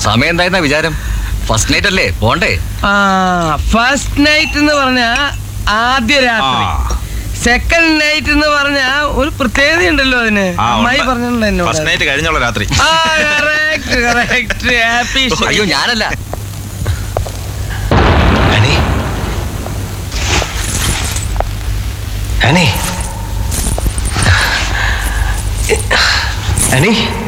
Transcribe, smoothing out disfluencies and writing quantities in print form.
സമയം എന്തായിരുന്ന വിചാരം? First night അല്ലേ, പോണ്ടേ? ഫസ്റ്റ് നൈറ്റ് എന്ന് പറഞ്ഞ ആദ്യ രാത്രി, സെക്കൻഡ് നൈറ്റ് എന്ന് പറഞ്ഞ ഒരു പ്രത്യേകത ഉണ്ടല്ലോ അതിന്. അമ്മായി പറഞ്ഞിട്ടുണ്ട് ഫസ്റ്റ് നൈറ്റ് കഴിഞ്ഞുള്ള രാത്രി. അയ്യോ ഞാനല്ല. Annie?